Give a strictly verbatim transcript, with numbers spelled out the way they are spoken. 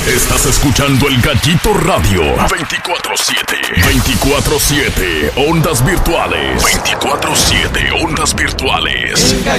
Estás escuchando El Gallito Radio. veinticuatro siete. veinticuatro siete. Ondas virtuales. veinticuatro siete. Ondas virtuales. El